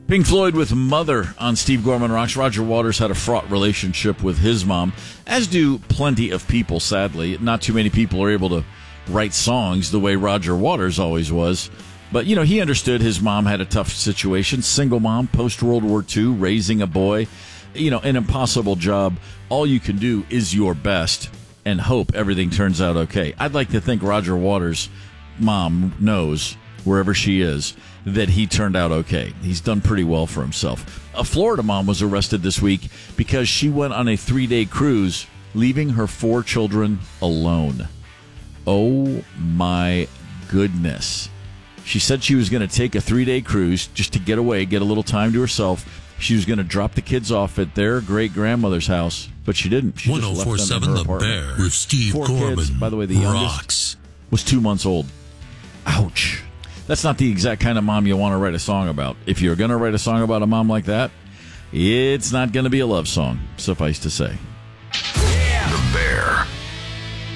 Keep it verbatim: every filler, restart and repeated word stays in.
Pink Floyd with Mother on Steve Gorman Rocks. Roger Waters had a fraught relationship with his mom, as do plenty of people, sadly. Not too many people are able to write songs the way Roger Waters always was. But, you know, he understood his mom had a tough situation. Single mom, post-World War Two, raising a boy. You know, an impossible job. All you can do is your best and hope everything turns out okay. I'd like to think Roger Waters' mom knows, wherever she is, that he turned out okay. He's done pretty well for himself. A Florida mom was arrested this week because she went on a three-day cruise, leaving her four children alone. Oh, my goodness. She said she was going to take a three-day cruise just to get away, get a little time to herself. She was going to drop the kids off at their great-grandmother's house, but she didn't. She just left them in her apartment. The Bear with Steve Four Gorman. kids. By the way, the youngest Rocks. was two months old. Ouch. That's not the exact kind of mom you want to write a song about. If you're going to write a song about a mom like that, it's not going to be a love song, suffice to say.